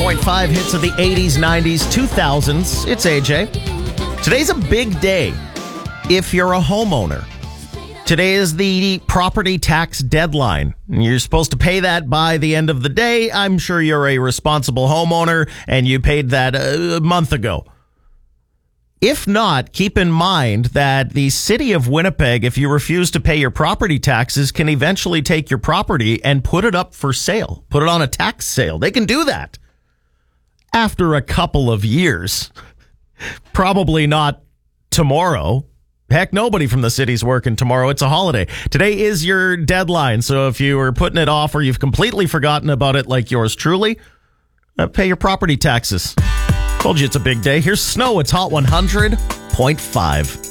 101.5 hits of the 80s, 90s, 2000s. It's AJ. Today's a big day if you're a homeowner. Today is the property tax deadline. You're supposed to pay that by the end of the day. I'm sure you're a responsible homeowner and you paid that a month ago. If not, keep in mind that the city of Winnipeg, if you refuse to pay your property taxes, can eventually take your property and put it up for sale, put it on a tax sale. They can do that after a couple of years. Probably not tomorrow. Heck, nobody from the city's working tomorrow. It's a holiday. Today is your deadline. So if you were putting it off or you've completely forgotten about it like yours truly, pay your property taxes. Told you it's a big day. Here's Snow. It's Hot 100.5.